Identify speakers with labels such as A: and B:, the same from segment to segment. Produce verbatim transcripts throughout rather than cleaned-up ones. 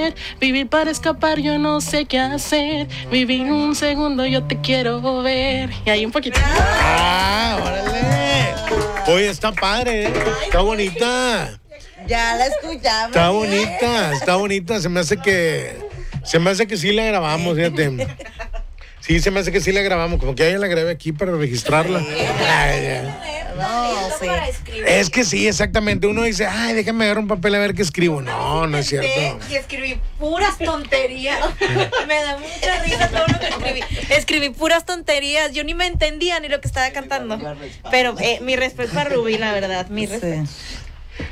A: Vivir para escapar, yo no sé qué hacer. Vivir un segundo, yo te quiero ver. Y ahí un poquito.
B: ¡Ah, órale! Oye, está padre, ¿eh? Está bonita.
C: Ya la escuchamos.
B: Está bonita, está bonita. Se me hace que... Se me hace que sí la grabamos, fíjate. Sí, se me hace que sí la grabamos. Como que ella la grabé aquí para registrarla. Ay, ya.
C: No, sí.
B: Es que sí, exactamente. Uno dice, ay, déjame agarrar un papel a ver qué escribo. No, no es cierto.
D: Y escribí puras tonterías. Me da mucha risa todo lo que escribí. Escribí puras tonterías. Yo ni me entendía ni lo que estaba cantando. Pero eh, mi respeto a Rubí, la verdad. Mi respeto.
C: Sí.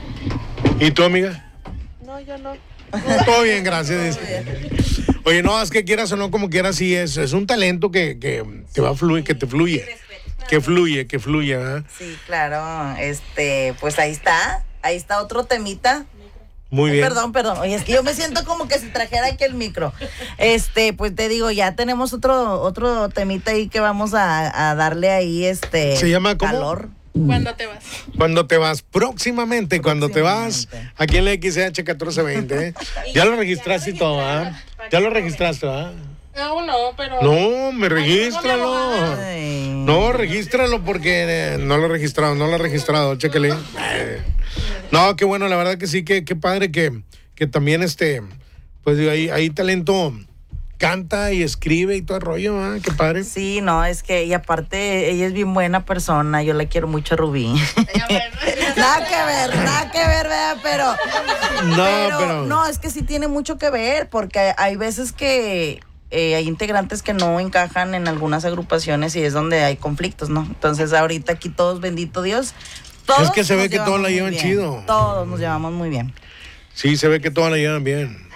B: ¿Y tú, amiga?
D: No, yo no.
B: No, todo bien, gracias. Oye, no, es que quieras o no, como quieras, sí es. Es un talento que, que te va a fluir, que te fluye. Que fluye, que fluye, ¿verdad?
C: Sí, claro. Este, pues ahí está. Ahí está otro temita.
B: Muy bien.
C: Ay, perdón, perdón. Oye, es que yo me siento como que si trajera aquí el micro. Este, pues te digo, ya tenemos otro, otro temita ahí que vamos a, a darle ahí, este.
B: ¿Se llama cómo?
C: Calor.
A: Cuando te vas.
B: Cuando te vas, próximamente, cuando te vas, aquí en la X H catorce veinte, ¿eh? Ya lo registraste y todo, ¿ah? Ya lo registraste, ¿ah?
A: No, no, pero.
B: No, me regístralo.
C: Ay.
B: No, regístralo porque eh, no lo he registrado, no lo he registrado, chéquele. Eh. No, qué bueno, la verdad que sí, que qué padre que, que también este, pues digo, hay, hay talento, canta y escribe y todo el rollo, ¿ah? Qué padre.
C: Sí, no, es que, y aparte, ella es bien buena persona, yo la quiero mucho a Rubí. Nada que ver, nada que ver, ¿verdad? Pero,
B: No,
C: pero,
B: pero.
C: no, es que sí tiene mucho que ver, porque hay veces que eh, hay integrantes que no encajan en algunas agrupaciones y es donde hay conflictos, ¿no? Entonces, ahorita aquí todos, bendito Dios, todos
B: Es que se ve
C: nos
B: que todos la
C: llevamos
B: llevan
C: muy bien.
B: chido.
C: Todos nos llevamos muy bien.
B: Sí, se ve que todas la llevan bien.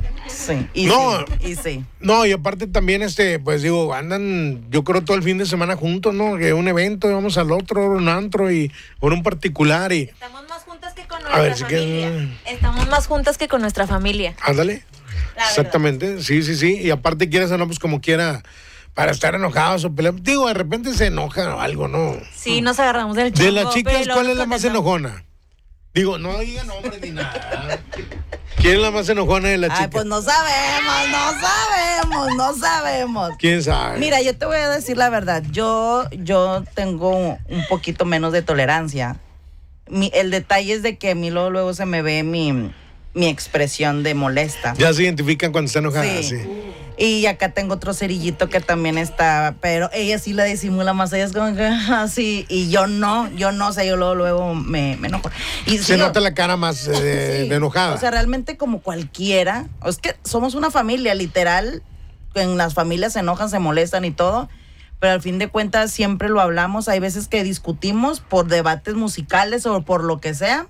C: Sí, y
B: No.
C: sí, y sí.
B: No, y aparte también, este, pues digo, andan, yo creo todo el fin de semana juntos, ¿no? Que un evento, y vamos al otro, un antro y por un particular y.
D: Estamos más juntas que con
B: A
D: nuestra
B: ver, si
D: familia.
B: quieres-
D: Estamos más juntas que con nuestra familia.
B: Ándale.
D: La
B: Exactamente, sí, sí, sí. Y aparte quieras o no, pues como quiera, para estar enojados o pelear. Digo, de repente se enoja o algo, ¿no?
D: Sí, nos agarramos del
B: De las
D: chongo,
B: chicas,
D: pero
B: ¿cuál es
D: luego
B: la más
D: contestamos.
B: enojona? Digo, no diga nombre ni nada. ¿Quién es la más enojona de la chica?
C: Ay, pues no sabemos, no sabemos, no sabemos.
B: ¿Quién sabe?
C: Mira, yo te voy a decir la verdad. Yo, yo tengo un poquito menos de tolerancia. Mi, el detalle es de que a mí luego, luego se me ve mi, mi expresión de molesta.
B: Ya se identifican cuando está enojada, sí.
C: Sí. Y acá tengo otro cerillito que también está, pero ella sí la disimula más, ella es como que así, y yo no, yo no, o sea, yo luego, luego me, me enojo. Y
B: Se
C: sí,
B: nota
C: yo-
B: la cara más eh, de,
C: Sí.
B: de enojada.
C: O sea, realmente como cualquiera, es que somos una familia, literal, en las familias se enojan, se molestan y todo, pero al fin de cuentas siempre lo hablamos, hay veces que discutimos por debates musicales o por lo que sea,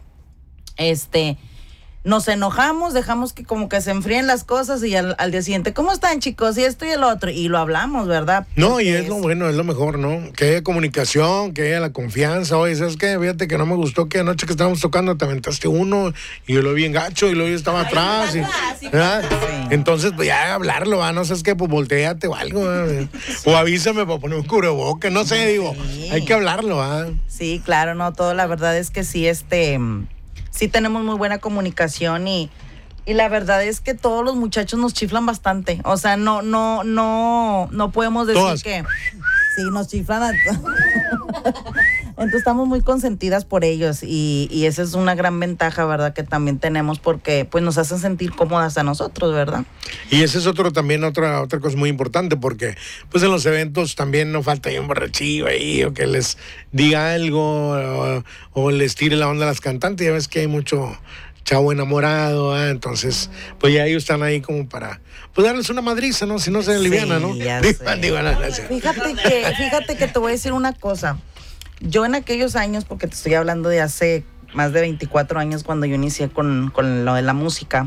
C: este... Nos enojamos, dejamos que como que se enfríen las cosas y al, al día siguiente, ¿cómo están, chicos? Y esto y el otro, y lo hablamos, ¿verdad?
B: No, y
C: Porque
B: es lo bueno, es lo mejor, ¿no? Que haya comunicación, que haya la confianza. Oye, ¿sabes qué? Fíjate que no me gustó que anoche que estábamos tocando te aventaste uno y yo lo vi en gacho y luego yo estaba atrás. y- ¿verdad?
C: Sí.
B: Entonces, pues ya hablarlo, ¿va? No sabes qué, pues volteate o algo, ¿verdad? O avísame para poner un cubreboca, no sé, digo,
C: Sí.
B: hay que hablarlo, ¿va?
C: Sí, claro, no, todo, la verdad es que sí, este, mm, sí tenemos muy buena comunicación y, y la verdad es que todos los muchachos nos chiflan bastante. O sea, no, no, no, no podemos decir
B: Todas.
C: que sí, nos chiflan a Entonces estamos muy consentidas por ellos y, y esa es una gran ventaja, ¿verdad? Que también tenemos porque pues nos hacen sentir cómodas a nosotros, ¿verdad?
B: Y ese es otro también, otra, otra cosa muy importante, porque pues en los eventos también no falta ahí un borrachillo ahí, o que les diga algo, o, o les tire la onda a las cantantes. Ya ves que hay mucho chavo enamorado, ¿eh? Entonces, pues ya ellos están ahí como para, pues darles una madriza, ¿no? Si no se aliviana, ¿no?
C: ya
B: Digo,
C: sé.
B: digo, no, no sé.
C: Fíjate que, fíjate que te voy a decir una cosa. Yo en aquellos años, porque te estoy hablando de hace más de veinticuatro años cuando yo inicié con, con lo de la música,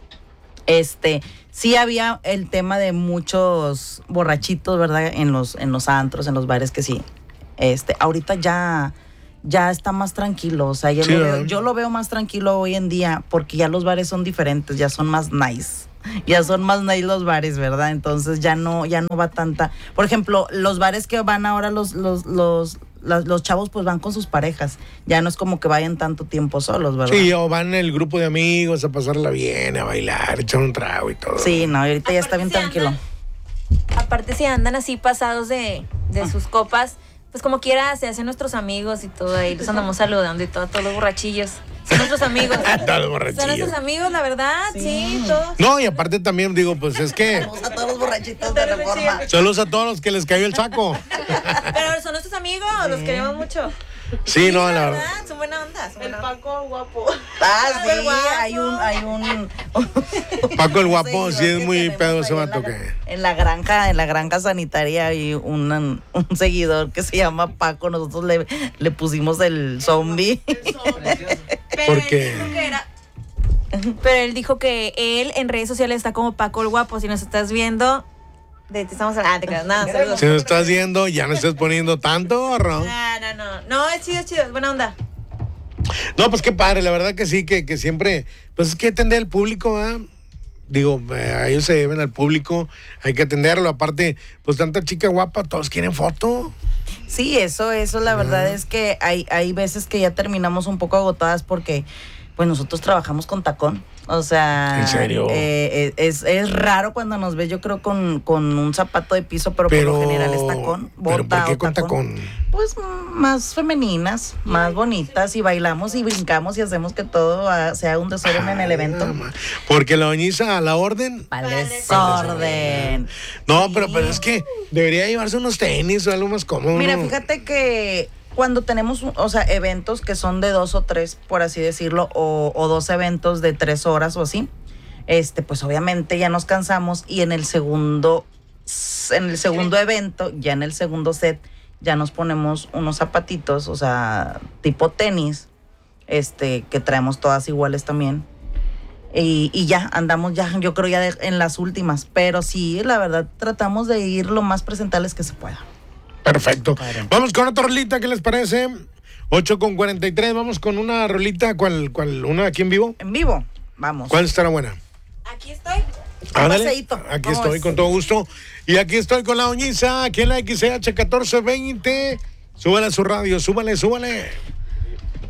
C: este, sí había el tema de muchos borrachitos, ¿verdad? En los, en los antros, en los bares que sí. Este, ahorita ya, ya está más tranquilo, o sea, yo,
B: Sí,
C: lo
B: ¿verdad?
C: veo, yo lo veo más tranquilo hoy en día porque ya los bares son diferentes, ya son más nice. Ya son más nice los bares, ¿verdad? Entonces ya no, ya no va tanta. Por ejemplo, los bares que van ahora los, los, los, las- los chavos pues van con sus parejas. Ya no es como que vayan tanto tiempo solos, ¿verdad?
B: Sí, o van el grupo de amigos a pasarla bien, a bailar, echar un trago y todo.
C: Sí, no, ahorita ya está
D: Aparte
C: bien
D: si
C: tranquilo.
D: andan- aparte si andan así pasados de, de sus copas, pues como quiera se hacen nuestros amigos y todo ahí, los andamos saludando y todo, a todos los borrachillos. Son nuestros amigos.
B: Todos los
D: Son
B: borrachillos.
D: nuestros amigos, la verdad, sí, todos.
B: No, y aparte también digo, pues es que
C: Saludos a todos los borrachitos de Reforma.
B: saludos a todos los que les cayó el saco.
D: Pero son nuestros amigos, los queremos mucho.
B: Sí, no, la
D: la
B: verdad.
D: verdad, son buena onda. Son buena onda.
A: Paco guapo.
C: Ah,
D: Súper
C: sí,
D: guapo.
C: hay un, hay un.
B: Paco el guapo,
C: seguidor
B: sí es
C: que
B: muy
C: tenemos
B: pedo ese
C: ahí en
B: vato
C: la-
B: que.
C: En la granja, en la granja sanitaria hay un, un seguidor que se llama Paco. Nosotros le, le pusimos el zombie.
D: Pero
B: ¿Por
D: él
B: qué?
D: dijo que era- Pero él dijo que él en redes sociales está como Paco el Guapo. Si nos estás viendo, de, te estamos hablando. Ah, te creas, nada, saludos.
B: Si nos estás viendo, ya no estés poniendo tanto, gorro.
D: No, no, no. No, es chido, es chido, es buena onda.
B: No, pues qué padre, la verdad que sí, que, que siempre, pues es que atender al público, ¿ah? Digo, eh, ellos se deben al público, hay que atenderlo. Aparte, pues tanta chica guapa, todos quieren foto.
C: Sí, eso, eso, la verdad es que hay, hay veces que ya terminamos un poco agotadas porque pues nosotros trabajamos con tacón. O sea,
B: ¿En serio?
C: eh, es, es raro cuando nos ves, yo creo, con, con un zapato de piso, pero,
B: Pero,
C: por lo general es tacón.
B: ¿pero
C: Bota
B: por qué
C: o
B: con tacón?
C: Pues mm, más femeninas, más bonitas, y bailamos y brincamos y hacemos que todo ah, sea un desorden en el evento.
B: Ah, ma- Porque la doñiza a la orden.
C: Para
D: Para
C: el
D: el
C: desorden.
B: No, pero, pero es que debería llevarse unos tenis o algo más cómodo.
C: Mira,
B: ¿no?
C: fíjate que cuando tenemos, o sea, eventos que son de dos o tres, por así decirlo, o, o dos eventos de tres horas o así, este, pues obviamente ya nos cansamos y en el segundo, en el segundo evento, ya en el segundo set, ya nos ponemos unos zapatitos, o sea, tipo tenis, este, que traemos todas iguales también. Y, y ya, andamos ya, yo creo ya de- en las últimas, pero sí, la verdad, tratamos de ir lo más presentables que se pueda.
B: Perfecto. Vamos con otra rolita, ¿qué les parece? ocho con cuarenta y tres, vamos con una rolita, ¿cuál, cuál, una aquí en vivo?
C: En vivo, vamos.
B: ¿Cuál estará buena?
D: Aquí estoy.
B: Ándale,
C: paseíto,
B: aquí
C: vamos.
B: estoy con todo gusto. Y aquí estoy con la doñiza, aquí en la X C H catorce veinte. Súbale a su radio, súbale, súbale.